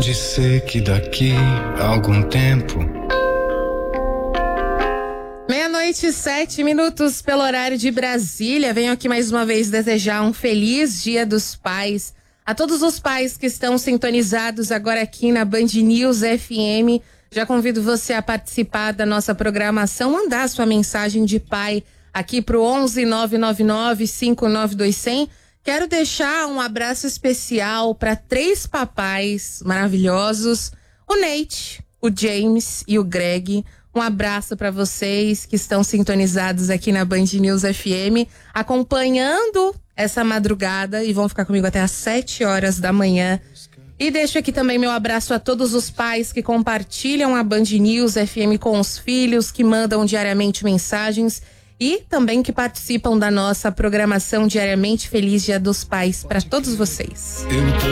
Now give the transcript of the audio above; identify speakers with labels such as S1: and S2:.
S1: Pode ser que daqui a algum tempo.
S2: 12:07 pelo horário de Brasília. Venho aqui mais uma vez desejar um feliz Dia dos Pais a todos os pais que estão sintonizados agora aqui na Band News FM. Já convido você a participar da nossa programação, mandar sua mensagem de pai aqui pro 11 999 592 100. Quero deixar um abraço especial para 3 papais maravilhosos, o Nate, o James e o Greg. Um abraço para vocês que estão sintonizados aqui na Band News FM, acompanhando essa madrugada e vão ficar comigo até às 7 horas da manhã. E deixo aqui também meu abraço a todos os pais que compartilham a Band News FM com os filhos, que mandam diariamente mensagens e também que participam da nossa programação diariamente. Feliz Dia dos Pais para todos vocês.
S1: Eu tô